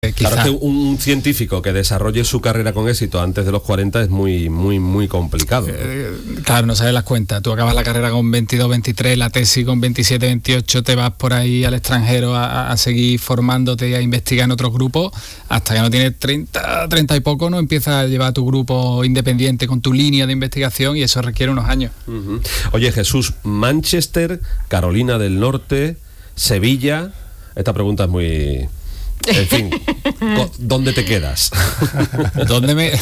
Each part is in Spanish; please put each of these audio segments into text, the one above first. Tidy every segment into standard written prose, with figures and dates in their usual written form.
Claro, es que un científico que desarrolle su carrera con éxito antes de los 40 es muy complicado, ¿no? Claro, no sabes las cuentas. Tú acabas la carrera con 22, 23, la tesis con 27, 28, te vas por ahí al extranjero a seguir formándote y a investigar en otros grupos, hasta que no tienes 30 y poco, no empiezas a llevar tu grupo independiente con tu línea de investigación, y eso requiere unos años. Uh-huh. Oye, Jesús, Manchester, Carolina del Norte, Sevilla, esta pregunta es muy... En fin, ¿dónde te quedas? ¿Dónde me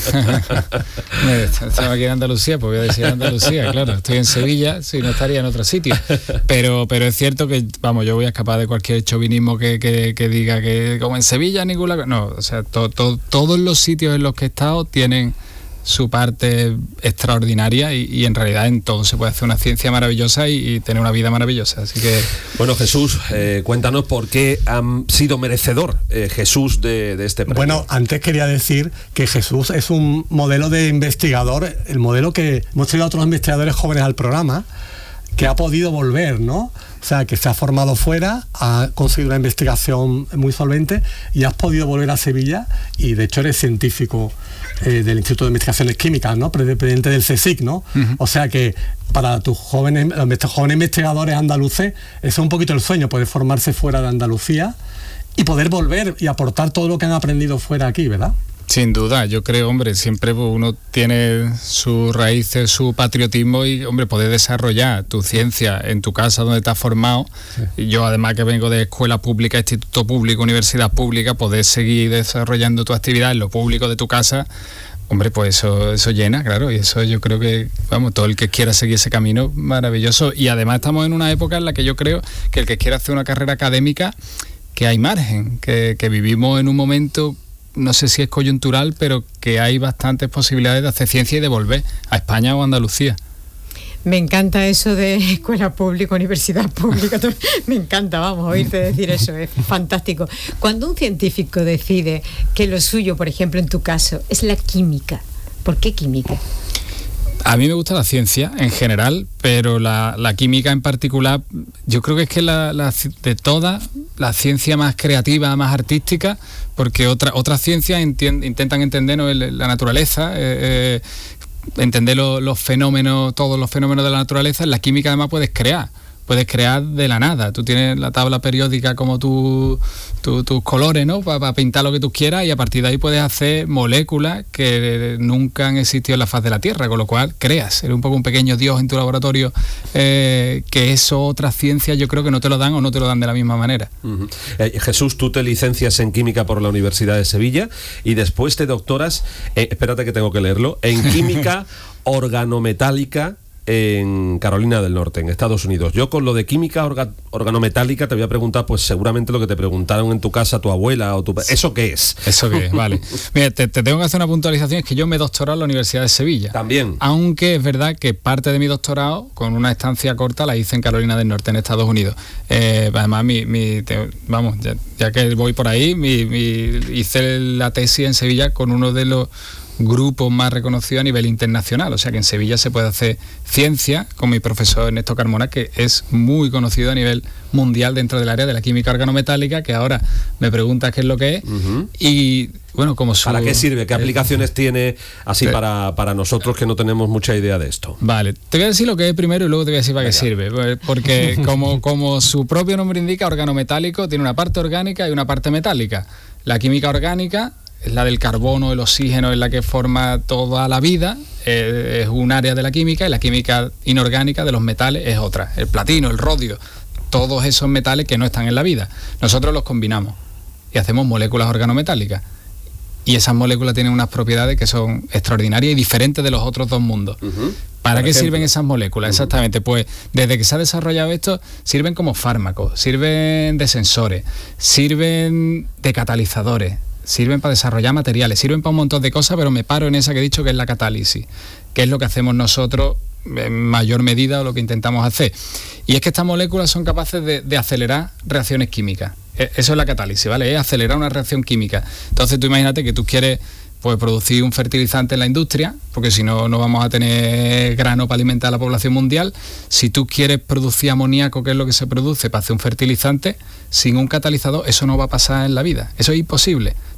estaba aquí en Andalucía? Pues voy a decir Andalucía, claro. Estoy en Sevilla, si no estaría en otro sitio. Pero es cierto que, vamos, yo voy a escapar de cualquier chauvinismo que diga que como en Sevilla ninguna... No, o sea, todos los sitios en los que he estado tienen su parte extraordinaria, y en realidad en todo se puede hacer una ciencia maravillosa y tener una vida maravillosa. Así que... Bueno, Jesús, cuéntanos por qué han sido merecedor Jesús de este premio. Bueno, antes quería decir que Jesús es un modelo de investigador, el modelo que hemos traído a otros investigadores jóvenes al programa, que ha podido volver, ¿no? O sea, que se ha formado fuera, ha conseguido una investigación muy solvente y has podido volver a Sevilla, y de hecho eres científico del Instituto de Investigaciones Químicas, ¿no? Presidente del CSIC, ¿no? Uh-huh. O sea que para los jóvenes investigadores andaluces, eso es un poquito el sueño, poder formarse fuera de Andalucía y poder volver y aportar todo lo que han aprendido fuera aquí, ¿verdad? Sin duda, yo creo, hombre, siempre uno tiene sus raíces, su patriotismo, y, hombre, poder desarrollar tu ciencia en tu casa donde te has formado. Sí. Yo, además, que vengo de escuela pública, instituto público, universidad pública, poder seguir desarrollando tu actividad en lo público de tu casa, hombre, pues eso llena, claro, y eso yo creo que, vamos, todo el que quiera seguir ese camino, maravilloso. Y además estamos en una época en la que yo creo que el que quiera hacer una carrera académica, que hay margen, que vivimos en un momento... No sé si es coyuntural, pero que hay bastantes posibilidades de hacer ciencia y de volver a España o a Andalucía. Me encanta eso de escuela pública, universidad pública. Me encanta, vamos, oírte decir eso, es fantástico. Cuando un científico decide que lo suyo, por ejemplo, en tu caso, es la química, ¿por qué química? A mí me gusta la ciencia en general, pero la química en particular, yo creo que es que de todas, la ciencia más creativa, más artística, porque otras ciencias intentan entender, ¿no?, la naturaleza, entender los fenómenos, todos los fenómenos de la naturaleza. En la química además puedes crear de la nada. Tú tienes la tabla periódica como tus colores, ¿no?, para pintar lo que tú quieras, y a partir de ahí puedes hacer moléculas que nunca han existido en la faz de la Tierra, con lo cual creas, eres un poco un pequeño dios en tu laboratorio, que eso otras ciencias yo creo que no te lo dan, o no te lo dan de la misma manera. Uh-huh. Jesús, tú te licencias en química por la Universidad de Sevilla y después te doctoras, espérate que tengo que leerlo, en química organometálica en Carolina del Norte, en Estados Unidos. Yo con lo de química organometálica te voy a preguntar, pues seguramente lo que te preguntaron en tu casa tu abuela o tu... ¿Eso qué es? ¿Eso qué es? Vale. Mira, te tengo que hacer una puntualización, es que yo me he doctorado en la Universidad de Sevilla. También. Aunque es verdad que parte de mi doctorado, con una estancia corta, la hice en Carolina del Norte, en Estados Unidos. Además, ya que voy por ahí, hice la tesis en Sevilla con uno de los grupos más reconocidos a nivel internacional, o sea que en Sevilla se puede hacer ciencia con mi profesor Ernesto Carmona, que es muy conocido a nivel mundial dentro del área de la química organometálica, que ahora me preguntas qué es lo que es. Uh-huh. Y bueno, como ¿para qué sirve? ¿Qué aplicaciones tiene así para nosotros que no tenemos mucha idea de esto? Vale, te voy a decir lo que es primero y luego te voy a decir para qué sirve, porque como su propio nombre indica, organometálico tiene una parte orgánica y una parte metálica. La química orgánica es la del carbono, el oxígeno, es la que forma toda la vida, es un área de la química, y la química inorgánica de los metales es otra, el platino, el rodio, todos esos metales que no están en la vida. Nosotros los combinamos y hacemos moléculas organometálicas, y esas moléculas tienen unas propiedades que son extraordinarias y diferentes de los otros dos mundos. Uh-huh. ¿Para qué sirven esas moléculas? Uh-huh. Exactamente, pues desde que se ha desarrollado esto, sirven como fármacos, sirven de sensores, sirven de catalizadores, sirven para desarrollar materiales, sirven para un montón de cosas, pero me paro en esa que he dicho, que es la catálisis, que es lo que hacemos nosotros en mayor medida, o lo que intentamos hacer. Y es que estas moléculas son capaces de acelerar reacciones químicas. Eso es la catálisis, ¿vale? Es acelerar una reacción química. Entonces tú imagínate que tú quieres pues producir un fertilizante en la industria, porque si no, no vamos a tener grano para alimentar a la población mundial. Si tú quieres producir amoníaco, que es lo que se produce para hacer un fertilizante, sin un catalizador, eso no va a pasar en la vida. Eso es imposible.